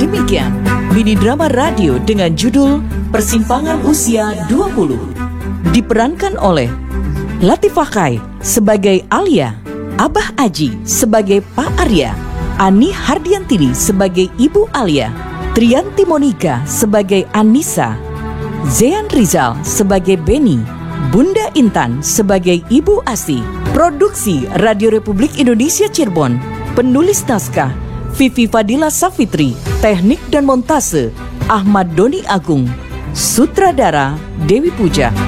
Demikian mini drama radio dengan judul Persimpangan Usia 20 diperankan oleh Latifah Kai sebagai Alia, Abah Aji sebagai Pak Arya, Ani Hardiantini sebagai Ibu Alia, Trianti Monika sebagai Anissa, Zean Rizal sebagai Beni, Bunda Intan sebagai Ibu Asi. Produksi Radio Republik Indonesia Cirebon. Penulis naskah Vivi Fadila Safitri. Teknik dan montase Ahmad Doni Agung. Sutradara Dewi Puja.